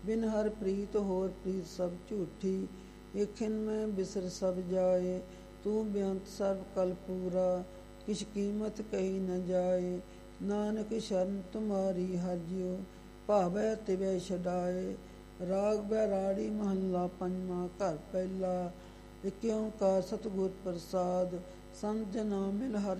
बिन हर प्रीत होर प्रीत सब झूठी। एखिन में बिसर सब जाए, तू बेअंत सर्व कल पूरा। किस कीमत कही न जाए, नानक शरण तुम्हारी हर जियो। भावै तिवै छडाए। राग बैराड़ी महला पंजवा। घर पहला। इक ओंकार सतगुर प्रसाद। संत जना मिल हर